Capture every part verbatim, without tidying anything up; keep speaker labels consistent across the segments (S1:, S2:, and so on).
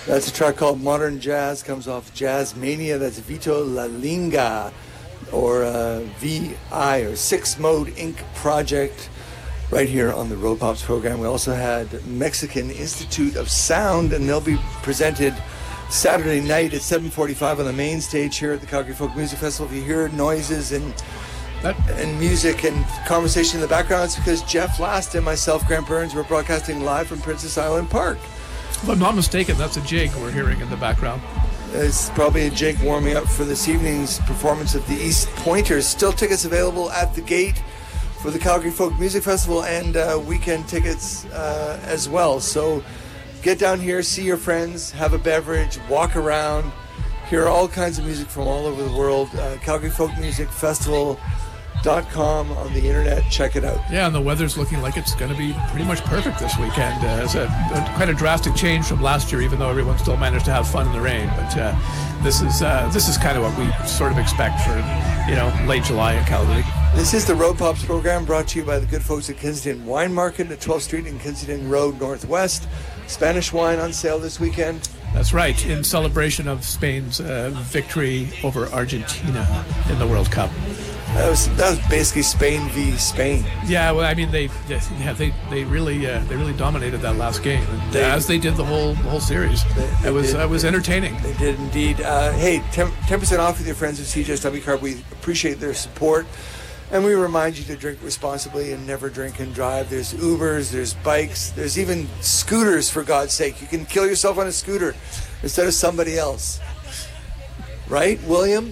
S1: That's a track called Modern Jazz, comes off Jazz Mania. That's Vito La Linga, or uh, V I, or Six Mode Incorporated project, right here on the Road Pops program. We also had Mexican Institute of Sound, and they'll be presented Saturday night at seven forty-five on the main stage here at the Calgary Folk Music Festival. If you hear noises and that, and music and conversation in the background, it's because Jeff Last and myself, Grant Burns, we're broadcasting live from Princess Island Park.
S2: If I'm not mistaken, that's a jig we're hearing in the background.
S1: It's probably a jig warming up for this evening's performance of the East Pointers. Still tickets available at the gate for the Calgary Folk Music Festival, and uh, weekend tickets uh, as well. So get down here, see your friends, have a beverage, walk around, hear all kinds of music from all over the world. Uh, Calgary Folk Music Festival dot com on the internet. Check it out.
S2: Yeah, and the weather's looking like it's going to be pretty much perfect this weekend. Uh, it's a, a quite a drastic change from last year, even though everyone still managed to have fun in the rain. But uh, this is uh, this is kind of what we sort of expect for, you know, late July in Calgary.
S1: This is the Road Pops program, brought to you by the good folks at Kensington Wine Market at twelfth Street and Kensington Road Northwest. Spanish wine on sale this weekend.
S2: That's right, in celebration of Spain's uh, victory over Argentina in the World Cup.
S1: That was that was basically Spain v Spain.
S2: Yeah, well, I mean, they yeah they they really uh, they really dominated that last game, and,
S1: they,
S2: as they did the whole the whole series. They, they it was did, it was entertaining.
S1: They did indeed. Uh, hey, ten percent off with your friends at C J S W Card. We appreciate their support, and we remind you to drink responsibly and never drink and drive. There's Ubers, there's bikes, there's even scooters. For God's sake, you can kill yourself on a scooter instead of somebody else. Right, William?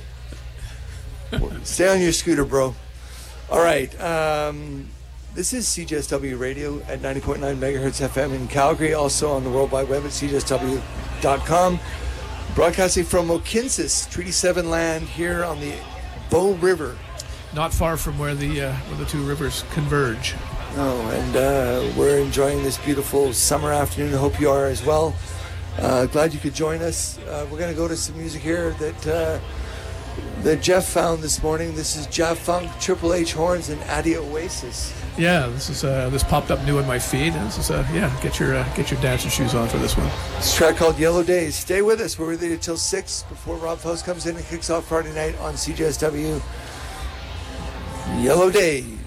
S1: Stay on your scooter, bro. All right. Um, this is C J S W Radio at ninety point nine megahertz F M in Calgary, also on the World Wide Web at C J S W dot com. Broadcasting from Okinsis, Treaty seven land here on the Bow River.
S2: Not far from where the uh, where the two rivers converge.
S1: Oh, and uh, we're enjoying this beautiful summer afternoon. I hope you are as well. Uh, glad you could join us. Uh, we're going to go to some music here that... Uh, that Jeff found this morning. This is Jeff Funk, Triple H Horns, and Addy Oasis.
S2: Yeah, this is uh, this popped up new in my feed. And this is uh, yeah, get your uh, get your dancing shoes on for this one.
S1: It's a track called Yellow Days. Stay with us. We're with you until six before Rob Faust comes in and kicks off Friday night on C J S W. Yellow Days.